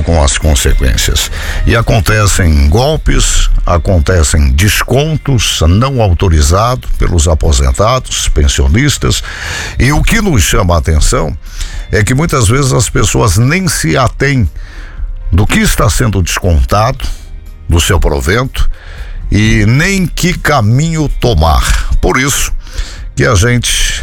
com as consequências. E acontecem golpes, acontecem descontos não autorizados pelos aposentados, pensionistas, e o que nos chama a atenção é que muitas vezes as pessoas nem se atêm do que está sendo descontado do seu provento e nem que caminho tomar. Por isso que a gente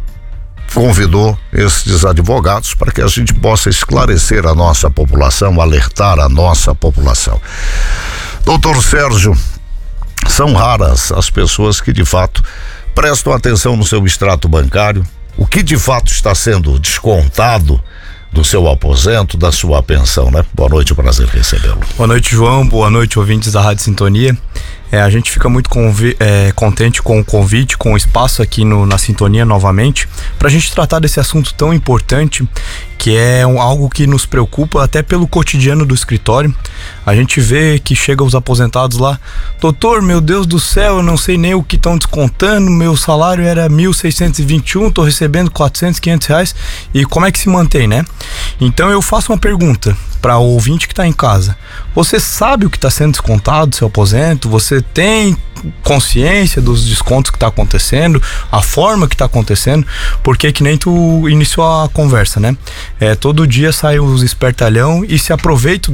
convidou esses advogados para que a gente possa esclarecer a nossa população, alertar a nossa população. Doutor Sérgio, são raras as pessoas que de fato prestam atenção no seu extrato bancário, o que de fato está sendo descontado do seu aposento, da sua pensão, né? Boa noite, prazer recebê-lo. Boa noite, João, boa noite, ouvintes da Rádio Sintonia. A gente fica muito contente com o convite, com o espaço aqui na Sintonia novamente, para a gente tratar desse assunto tão importante, que é algo que nos preocupa até pelo cotidiano do escritório. A gente vê que chegam os aposentados lá: doutor, meu Deus do céu, eu não sei nem o que estão descontando, meu salário era 1.621, estou recebendo 400, 500 reais, e como é que se mantém, né? Então eu faço uma pergunta para o ouvinte que está em casa: você sabe o que está sendo descontado do seu aposento? Você tem consciência dos descontos que está acontecendo, a forma que está acontecendo? Porque que nem tu iniciou a conversa, né? Todo dia saem os espertalhão e se aproveitam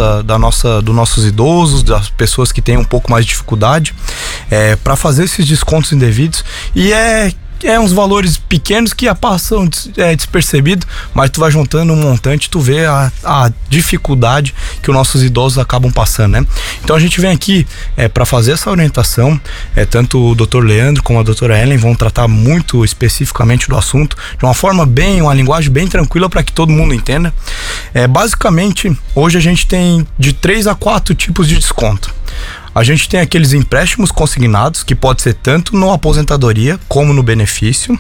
dos nossos idosos, das pessoas que têm um pouco mais de dificuldade, para fazer esses descontos indevidos, e uns valores pequenos que passam despercebido, mas tu vai juntando um montante, tu vê a dificuldade que os nossos idosos acabam passando, né? Então a gente vem aqui para fazer essa orientação, tanto o Dr. Leandro como a doutora Ellen vão tratar muito especificamente do assunto, de uma linguagem bem tranquila para que todo mundo entenda. Basicamente, hoje a gente tem de 3 a 4 tipos de desconto. A gente tem aqueles empréstimos consignados, que pode ser tanto na aposentadoria como no benefício.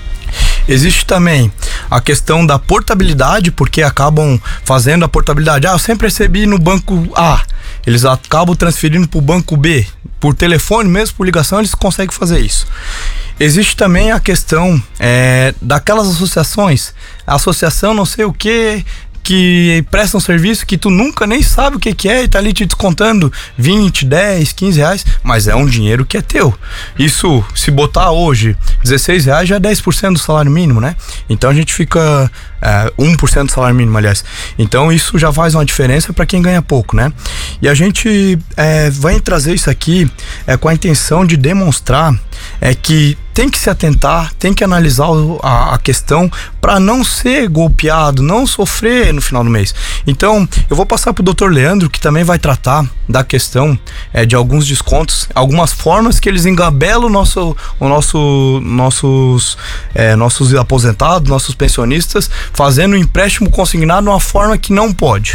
Existe também a questão da portabilidade, porque acabam fazendo a portabilidade. Eu sempre recebi no banco A, eles acabam transferindo para o banco B. Por telefone, mesmo por ligação, eles conseguem fazer isso. Existe também a questão daquelas associações, associação não sei o que prestam serviço que tu nunca nem sabe o que é, e tá ali te descontando 20, 10, 15 reais, mas é um dinheiro que é teu. Isso, se botar hoje 16 reais, já é 10% do salário mínimo, né? Então a gente fica 1% do salário mínimo, aliás. Então isso já faz uma diferença para quem ganha pouco, né? E a gente vai trazer isso aqui com a intenção de demonstrar que tem que se atentar, tem que analisar a questão para não ser golpeado, não sofrer no final do mês. Então, eu vou passar pro Dr. Leandro, que também vai tratar da questão de alguns descontos, algumas formas que eles engabelam nossos aposentados, nossos pensionistas, fazendo um empréstimo consignado de uma forma que não pode.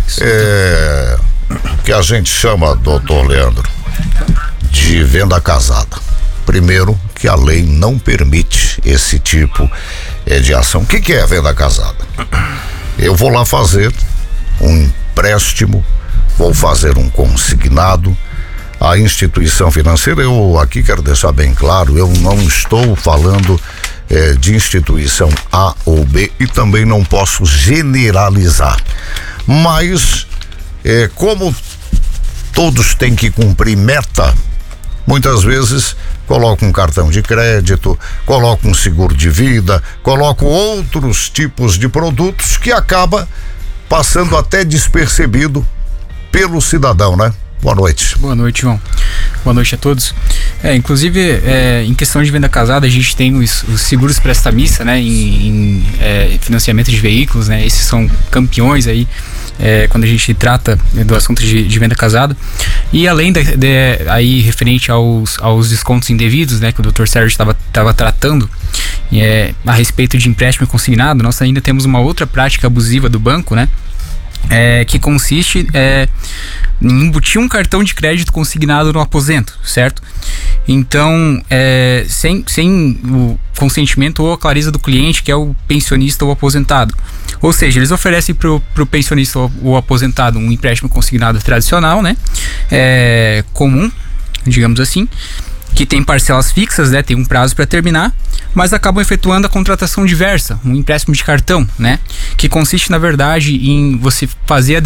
Que a gente chama, doutor Leandro, de venda casada. Primeiro, que a lei não permite esse tipo de ação. O que é venda casada? Eu vou lá fazer um empréstimo, vou fazer um consignado. A instituição financeira, eu aqui quero deixar bem claro, eu não estou falando de instituição A ou B, e também não posso generalizar. Mas, como todos têm que cumprir meta, muitas vezes coloco um cartão de crédito, coloco um seguro de vida, coloco outros tipos de produtos que acaba passando até despercebido pelo cidadão, né? Boa noite. Boa noite, João. Boa noite a todos. Inclusive, em questão de venda casada, a gente tem os seguros prestamista, né, em financiamento de veículos, né? Esses são campeões aí, quando a gente trata do assunto de venda casada. E além aí referente aos descontos indevidos, né, que o Dr. Sérgio estava tratando, a respeito de empréstimo consignado, nós ainda temos uma outra prática abusiva do banco, né? Que consiste em embutir um cartão de crédito consignado no aposento, certo? Então, sem o consentimento ou a clareza do cliente, que é o pensionista ou aposentado. Ou seja, eles oferecem pro pensionista ou aposentado um empréstimo consignado tradicional, né? Comum, digamos assim, que tem parcelas fixas, né? Tem um prazo para terminar, mas acabam efetuando a contratação diversa, um empréstimo de cartão, né? Que consiste, na verdade, em você fazer a